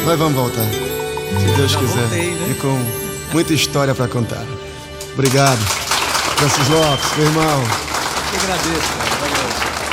Mas vamos voltar. Se Deus quiser. Voltei, né? E com muita história para contar. Obrigado. Francis Lopes, meu irmão. Eu que agradeço, cara. Valeu.